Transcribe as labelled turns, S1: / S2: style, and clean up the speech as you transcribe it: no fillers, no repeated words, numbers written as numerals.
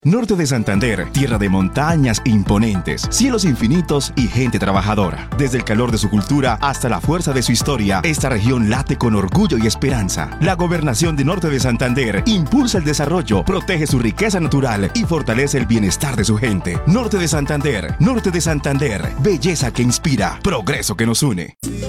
S1: Norte de Santander, tierra de montañas imponentes, cielos infinitos y gente trabajadora. Desde el calor de su cultura hasta la fuerza de su historia, esta región late con orgullo y esperanza. La gobernación de Norte de Santander impulsa el desarrollo, protege su riqueza natural y fortalece el bienestar de su gente. Norte de Santander, belleza que inspira, progreso que nos une.